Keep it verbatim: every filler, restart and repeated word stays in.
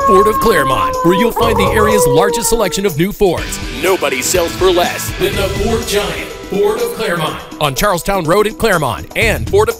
Ford of Claremont, where you'll find the area's largest selection of new Fords. Nobody sells for less than the Ford Giant, Ford of Claremont, on Charlestown Road in Claremont and Ford of